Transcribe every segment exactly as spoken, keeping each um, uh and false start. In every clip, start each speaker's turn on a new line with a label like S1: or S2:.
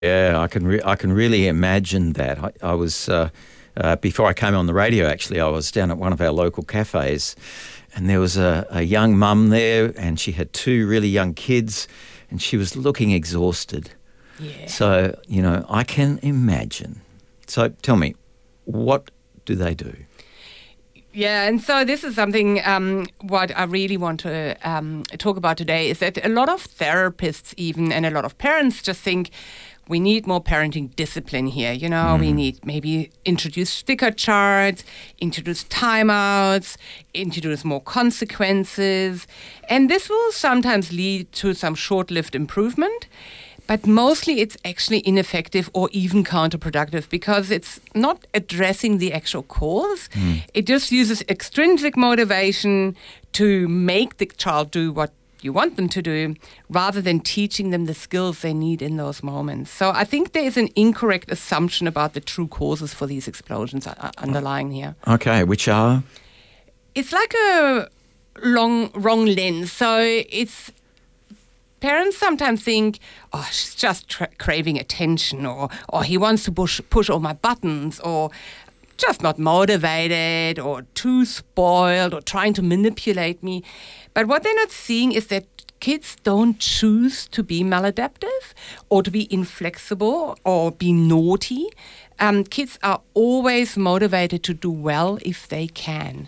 S1: Yeah, I can re- I can really imagine that. I, I was uh, uh, before I came on the radio. Actually, I was down at one of our local cafes, and there was a, a young mum there, and she had two really young kids, and she was looking exhausted.
S2: Yeah.
S1: So you know, I can imagine. So tell me, what do they do?
S2: Yeah, and so this is something um, what I really want to um, talk about today is that a lot of therapists even and a lot of parents just think we need more parenting discipline here. You know, mm. we need maybe introduce sticker charts, introduce timeouts, introduce more consequences. And this will sometimes lead to some short-lived improvement. But mostly it's actually ineffective or even counterproductive because it's not addressing the actual cause. Mm. It just uses extrinsic motivation to make the child do what you want them to do rather than teaching them the skills they need in those moments. So I think there is an incorrect assumption about the true causes for these explosions uh, underlying here.
S1: Okay, which are?
S2: It's like a long, wrong lens. So it's... Parents sometimes think, oh, she's just tra- craving attention, or or he wants to push push all my buttons, or just not motivated, or too spoiled, or trying to manipulate me. But what they're not seeing is that kids don't choose to be maladaptive, or to be inflexible, or be naughty. Um, kids are always motivated to do well if they can.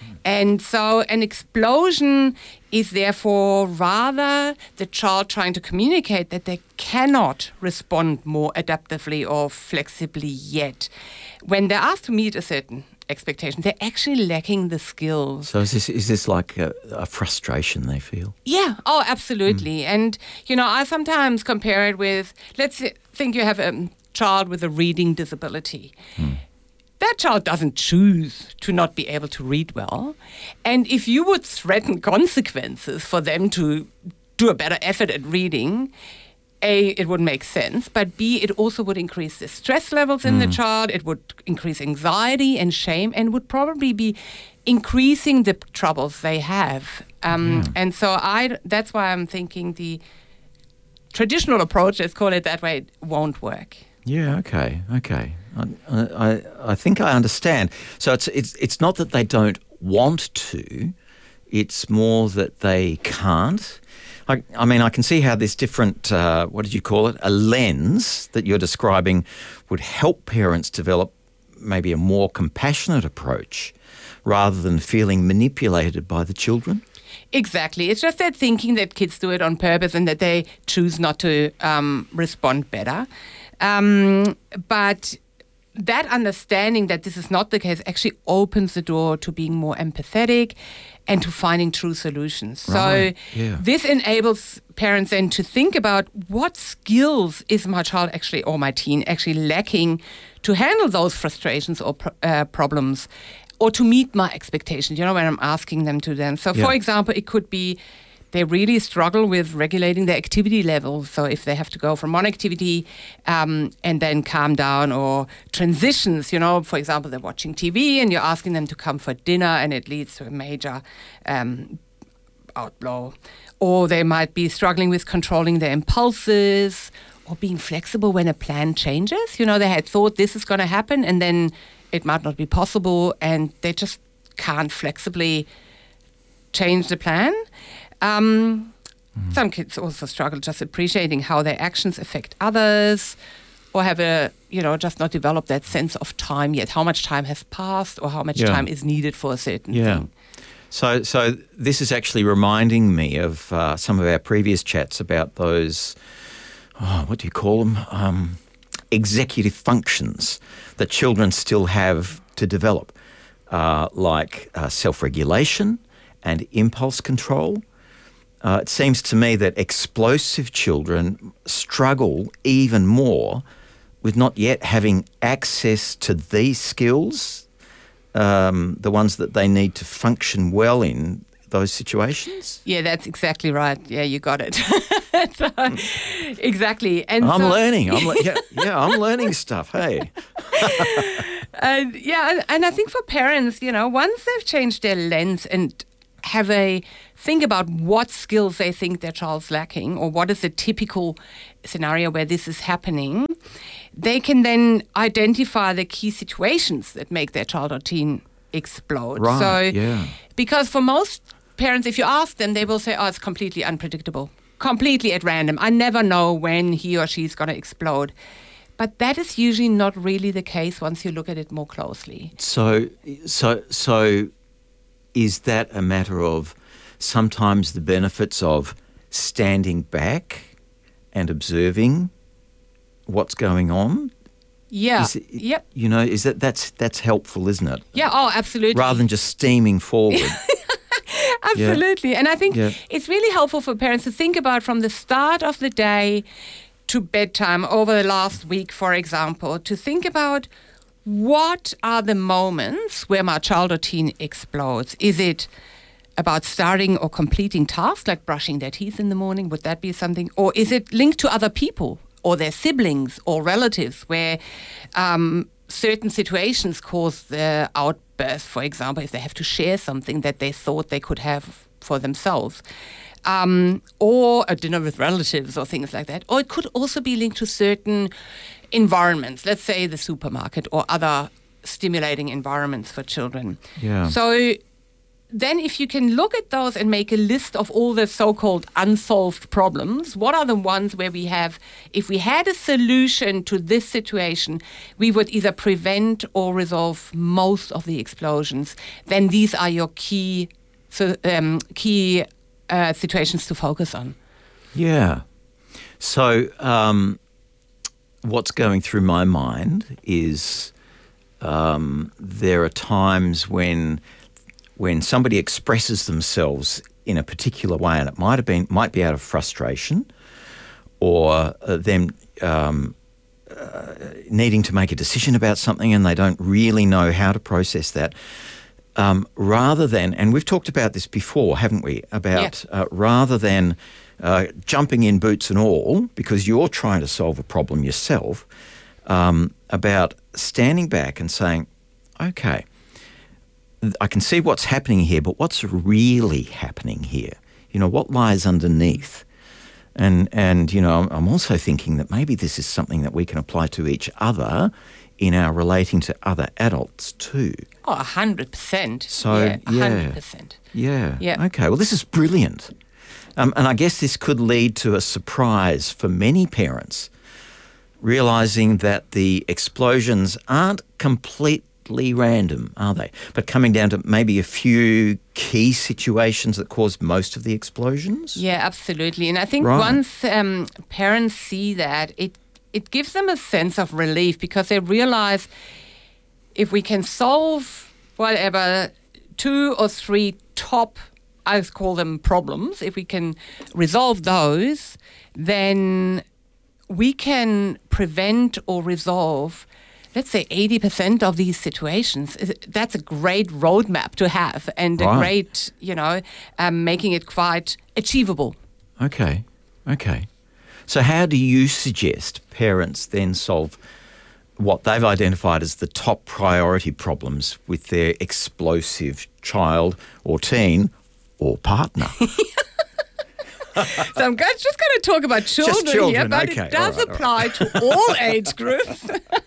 S2: And so an explosion is therefore rather the child trying to communicate that they cannot respond more adaptively or flexibly yet. When they're asked to meet a certain expectation, they're actually lacking the skills.
S1: So is this is this like a, a frustration they feel?
S2: Yeah, oh, absolutely. Mm. And, you know, I sometimes compare it with, let's think you have a child with a reading disability. Mm. That child doesn't choose to not be able to read well. And if you would threaten consequences for them to do a better effort at reading, A, it would make sense, but B, it also would increase the stress levels in mm. the child, it would increase anxiety and shame, and would probably be increasing the troubles they have. Um, yeah. And so I that's why I'm thinking the traditional approach, let's call it that way, won't work.
S1: Yeah, okay, okay. I, I I think I understand. So it's it's it's not that they don't want to, it's more that they can't. I, I mean, I can see how this different, uh, what did you call it, a lens that you're describing would help parents develop maybe a more compassionate approach rather than feeling manipulated by the children.
S2: Exactly. It's just that thinking that kids do it on purpose and that they choose not to um, respond better. Um, but that understanding that this is not the case actually opens the door to being more empathetic and to finding true solutions.
S1: Right.
S2: So
S1: yeah.
S2: this enables parents then to think about what skills is my child actually, or my teen actually lacking to handle those frustrations or pro- uh, problems, or to meet my expectations, you know, when I'm asking them to them. So,
S1: yeah.
S2: for example, it could be they really struggle with regulating their activity level. So if they have to go from one activity um, and then calm down, or transitions, you know, for example, they're watching T V and you're asking them to come for dinner and it leads to a major um, outblow. Or they might be struggling with controlling their impulses, or being flexible when a plan changes. You know, they had thought this is going to happen and then it might not be possible, and they just can't flexibly change the plan. Um, mm. Some kids also struggle just appreciating how their actions affect others, or have a, you know, just not developed that sense of time yet, how much time has passed or how much
S1: yeah.
S2: time is needed for a certain
S1: yeah.
S2: thing.
S1: So so this is actually reminding me of uh, some of our previous chats about those, oh, what do you call them, um, executive functions that children still have to develop, uh, like uh, self-regulation and impulse control. Uh, it seems to me that explosive children struggle even more with not yet having access to these skills, um, the ones that they need to function well in those situations.
S2: Yeah, that's exactly right. Yeah, you got it. so, exactly. And
S1: I'm
S2: so,
S1: learning. I'm le- yeah, yeah, I'm learning stuff. Hey.
S2: and yeah, and I think for parents, you know, once they've changed their lens and have a think about what skills they think their child's lacking, or what is the typical scenario where this is happening, they can then identify the key situations that make their child or teen explode.
S1: Right,
S2: so,
S1: yeah.
S2: Because for most parents, if you ask them, they will say, oh, it's completely unpredictable, completely at random. I never know when he or she's going to explode. But that is usually not really the case once you look at it more closely.
S1: So, so, so, is that a matter of sometimes the benefits of standing back and observing what's going on?
S2: Yeah.
S1: Is it,
S2: yep.
S1: You know, is that that's that's helpful, isn't it?
S2: Yeah. Oh, absolutely.
S1: Rather than just steaming forward.
S2: Absolutely. Yeah. And I think
S1: yeah.
S2: it's really helpful for parents to think about from the start of the day to bedtime over the last week, for example, to think about what are the moments where my child or teen explodes. Is it about starting or completing tasks like brushing their teeth in the morning? Would that be something? Or is it linked to other people or their siblings or relatives where um, certain situations cause the outburst, for example, if they have to share something that they thought they could have for themselves? Um, or a dinner with relatives or things like that. Or it could also be linked to certain environments, let's say the supermarket or other stimulating environments for children.
S1: Yeah.
S2: So then if you can look at those and make a list of all the so-called unsolved problems, what are the ones where we have, if we had a solution to this situation, we would either prevent or resolve most of the explosions, then these are your key, so, um, key Uh, situations to focus on.
S1: Yeah. So um, what's going through my mind is um, there are times when when somebody expresses themselves in a particular way, and it might have been might be out of frustration or uh, them um, uh, needing to make a decision about something and they don't really know how to process that. Um, rather than, and we've talked about this before, haven't we, about
S2: yeah.
S1: uh, rather than uh, jumping in boots and all, because you're trying to solve a problem yourself, um, about standing back and saying, okay, I can see what's happening here, but what's really happening here? You know, what lies underneath? And, and you know, I'm also thinking that maybe this is something that we can apply to each other in our relating to other adults too.
S2: Oh, one hundred percent.
S1: So,
S2: yeah. one hundred
S1: yeah.
S2: percent.
S1: Yeah.
S2: Yeah.
S1: Okay, well, this is brilliant. Um, and I guess this could lead to a surprise for many parents, realising that the explosions aren't completely random, are they? But coming down to maybe a few key situations that caused most of the explosions?
S2: Yeah, absolutely. And I think
S1: Right.
S2: once um, parents see that, it it gives them a sense of relief because they realise if we can solve whatever two or three top, I call them problems, if we can resolve those, then we can prevent or resolve, let's say, eighty percent of these situations. That's a great roadmap to have and
S1: Right.
S2: a great, you know, um, making it quite achievable.
S1: Okay, okay. So how do you suggest parents then solve what they've identified as the top priority problems with their explosive child or teen or partner?
S2: So I'm go- just going to talk about children,
S1: children,
S2: here, but
S1: okay,
S2: it does
S1: all right,
S2: apply to all age groups.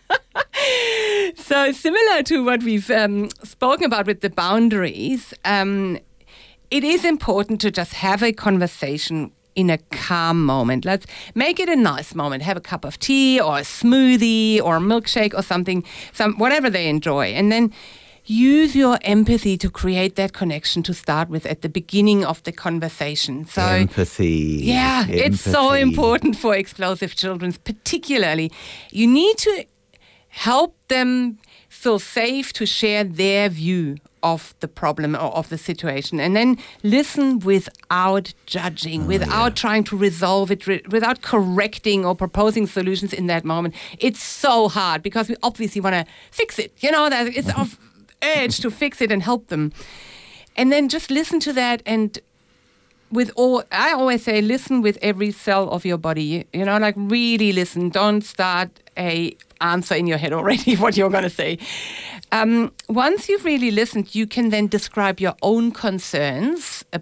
S2: So similar to what we've um, spoken about with the boundaries, um, it is important to just have a conversation in a calm moment. Let's make it a nice moment. Have a cup of tea or a smoothie or a milkshake or something, some whatever they enjoy. And then use your empathy to create that connection to start with at the beginning of the conversation. So
S1: Empathy.
S2: yeah, it's so
S1: empathy.
S2: important for explosive children, particularly. You need to help them feel safe to share their view of the problem or of the situation, and then listen without judging,
S1: Oh,
S2: without
S1: yeah.
S2: trying to resolve it, re- without correcting or proposing solutions in that moment. It's so hard because we obviously want to fix it. You know, that it's our urge to fix it and help them. And then just listen to that, and with all, I always say, listen with every cell of your body. You know, like really listen. Don't start a answer in your head already what you're going to say. Um, once you've really listened, you can then describe your own concerns about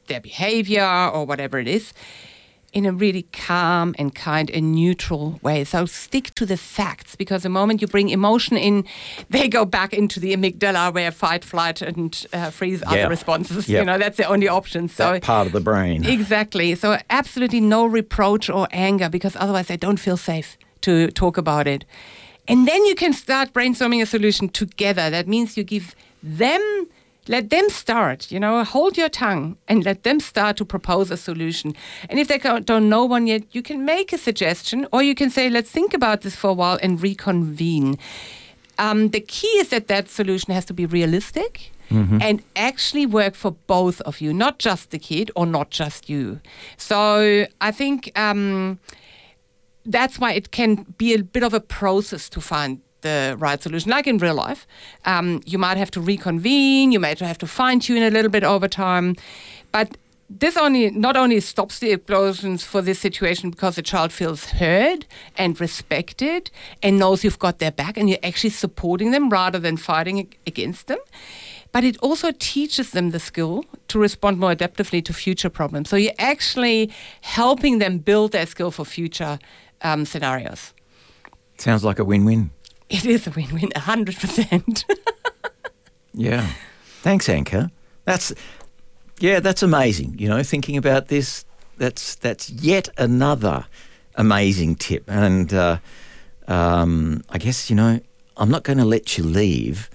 S2: their behavior or whatever it is in a really calm and kind and neutral way. So stick to the facts, because the moment you bring emotion in, they go back into the amygdala where fight, flight, and uh, freeze are
S1: Yeah.
S2: the responses.
S1: Yep.
S2: You know, that's the only option. So
S1: That part of the brain.
S2: exactly. So absolutely no reproach or anger, because otherwise they don't feel safe to talk about it. And then you can start brainstorming a solution together. That means you give them, let them start, you know, hold your tongue and let them start to propose a solution. And if they don't don't know one yet, you can make a suggestion, or you can say, let's think about this for a while and reconvene. Um, the key is that that solution has to be realistic and actually work for both of you, not just the kid or not just you. So I think um, that's why it can be a bit of a process to find the right solution. Like in real life, um, you might have to reconvene, you might have to fine-tune a little bit over time, but this only not only stops the explosions for this situation because the child feels heard and respected and knows you've got their back and you're actually supporting them rather than fighting ag- against them, but it also teaches them the skill to respond more adaptively to future problems. So you're actually helping them build their skill for future um, scenarios.
S1: Sounds like a win-win.
S2: It is a win-win, one hundred percent.
S1: Yeah. Thanks, Anka. That's, yeah, that's amazing. You know, thinking about this, that's that's yet another amazing tip. And uh, um, I guess, you know, I'm not going to let you leave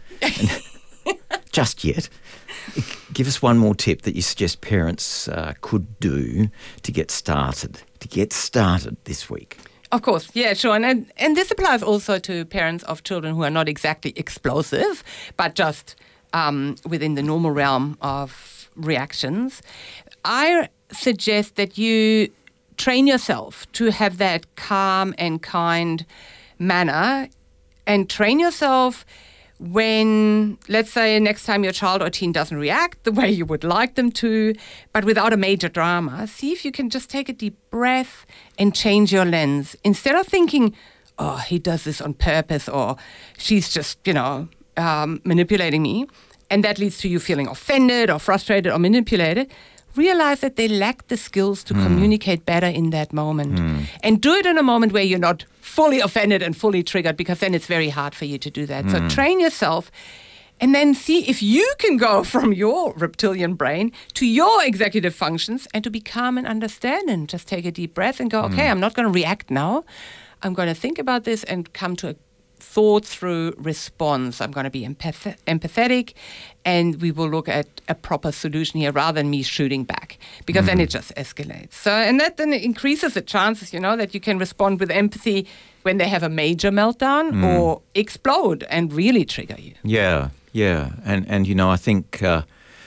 S1: just yet. Give us one more tip that you suggest parents uh, could do to get started, to get started this week.
S2: Of course, yeah, sure. And, and and this applies also to parents of children who are not exactly explosive, but just um, within the normal realm of reactions. I suggest that you train yourself to have that calm and kind manner, and train yourself when, let's say, next time your child or teen doesn't react the way you would like them to, but without a major drama, see if you can just take a deep breath and change your lens. Instead of thinking, oh, he does this on purpose, or she's just, you know, um, manipulating me, and that leads to you feeling offended or frustrated or manipulated, realize that they lack the skills to mm. communicate better in that moment. Mm. And do it in a moment where you're not fully offended and fully triggered, because then it's very hard for you to do that. Mm. So train yourself and then see if you can go from your reptilian brain to your executive functions and to be calm and understand, and just take a deep breath and go, okay, mm. I'm not going to react now. I'm going to think about this and come to a thought through response. I'm going to be empath- empathetic, and we will look at a proper solution here rather than me shooting back, because mm. then it just escalates. So, and that then increases the chances, you know, that you can respond with empathy when they have a major meltdown mm. or explode and really trigger you.
S1: Yeah, yeah. And, and you know, I think, uh,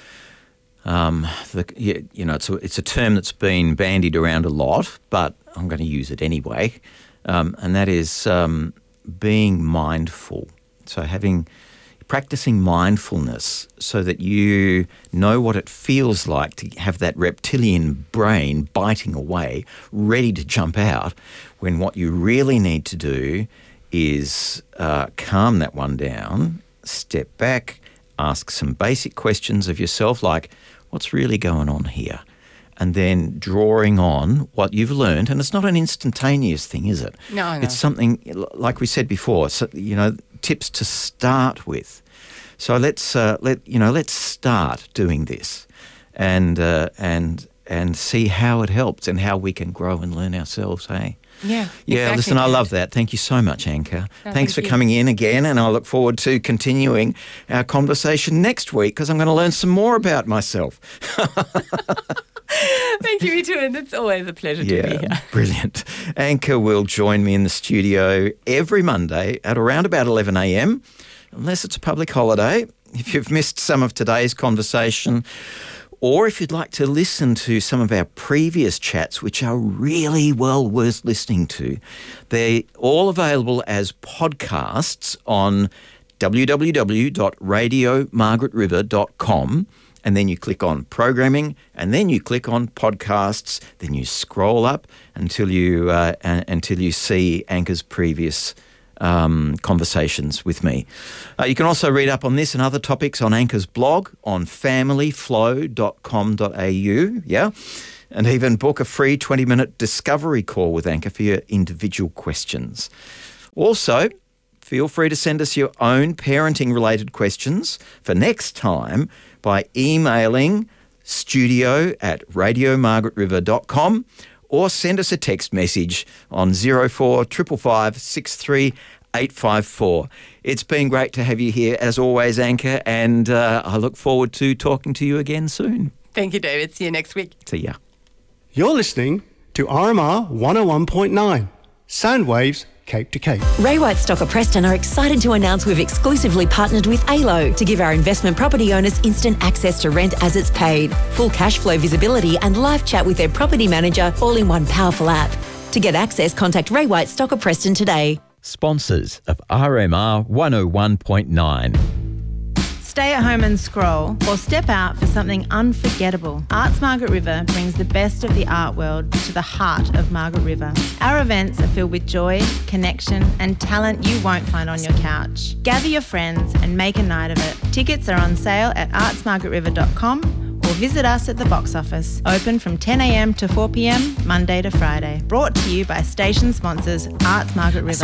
S1: um, the, you, you know, it's a, it's a term that's been bandied around a lot, but I'm going to use it anyway, um, and that is Um, being mindful. So having, practicing mindfulness so that you know what it feels like to have that reptilian brain biting away, ready to jump out, when what you really need to do is uh, calm that one down, step back, ask some basic questions of yourself like, what's really going on here? And then drawing on what you've learned. And it's not an instantaneous thing, is it?
S2: No, no.
S1: It's something, like we said before, so, you know, tips to start with. So let's, uh, let you know, let's start doing this, and uh, and and see how it helps and how we can grow and learn ourselves, hey?
S2: Yeah,
S1: Yeah,
S2: exactly.
S1: listen, I love that. Thank you so much, Anka.
S2: No,
S1: Thanks
S2: thank
S1: for
S2: you.
S1: coming in again, and I look forward to continuing our conversation next week, because I'm going to learn some more about myself.
S2: Thank you, me too, and it's always a pleasure to be
S1: Yeah,
S2: here.
S1: brilliant. Anka will join me in the studio every Monday at around about eleven a.m, unless it's a public holiday. If you've missed some of today's conversation, or if you'd like to listen to some of our previous chats, which are really well worth listening to, they're all available as podcasts on w w w dot radio margaret river dot com. And then you click on programming, and then you click on podcasts. Then you scroll up until you uh, uh, until you see Anka's previous um, conversations with me. Uh, you can also read up on this and other topics on Anchor's blog on family flow dot com dot a u, yeah? And even book a free twenty-minute discovery call with Anchor for your individual questions. Also, feel free to send us your own parenting-related questions for next time by emailing studio at radio margaret river dot com or send us a text message on zero four five five five six three eight five four. It's been great to have you here, as always, Anchor, and uh, I look forward to talking to you again soon.
S2: Thank you, David. See you next week.
S1: See ya.
S3: You're listening to R M R one oh one point nine, sound waves cape to cape.
S4: Ray White Stocker Preston are excited to announce we've exclusively partnered with A L O to give our investment property owners instant access to rent as it's paid, full cash flow visibility and live chat with their property manager all in one powerful app. To get access, contact Ray White Stocker Preston today.
S5: Sponsors of R M R one oh one point nine.
S6: Stay at home and scroll, or step out for something unforgettable. Arts Margaret River brings the best of the art world to the heart of Margaret River. Our events are filled with joy, connection and talent you won't find on your couch. Gather your friends and make a night of it. Tickets are on sale at arts margaret river dot com or visit us at the box office. Open from ten a m to four p m, Monday to Friday. Brought to you by station sponsors Arts Margaret River.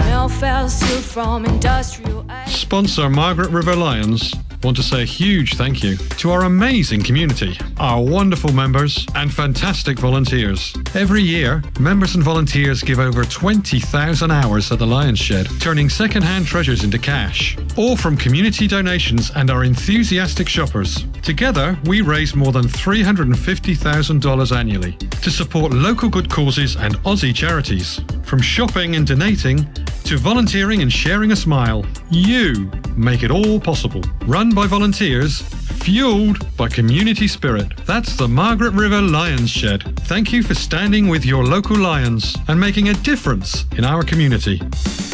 S7: Sponsor Margaret River Lions want to say a huge thank you to our amazing community, our wonderful members and fantastic volunteers. Every year, members and volunteers give over twenty thousand hours at the Lions Shed, turning second-hand treasures into cash, all from community donations and our enthusiastic shoppers. Together, we raise more than three hundred fifty thousand dollars annually to support local good causes and Aussie charities. From shopping and donating to volunteering and sharing a smile, you make it all possible. Run by volunteers, fueled by community spirit. That's the Margaret River Lions Shed. Thank you for standing with your local lions and making a difference in our community.